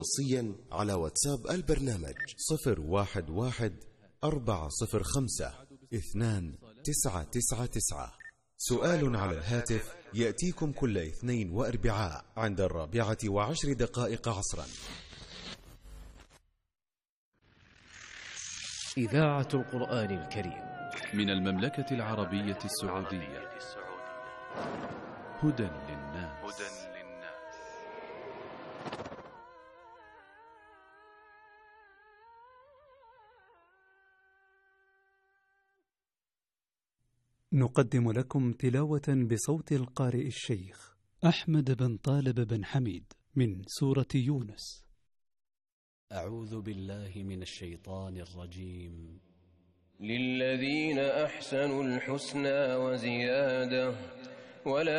نصيا على واتساب البرنامج 011-405-2999. سؤال على الهاتف يأتيكم كل اثنين وأربعاء عند 4:10 عصرا. إذاعة القرآن الكريم من المملكة العربية السعودية. هدى للناس. نقدم لكم تلاوة بصوت القارئ الشيخ أحمد بن طالب بن حميد من سورة يونس. أعوذ بالله من الشيطان الرجيم. للذين أحسنوا الحسنى وزيادة ولا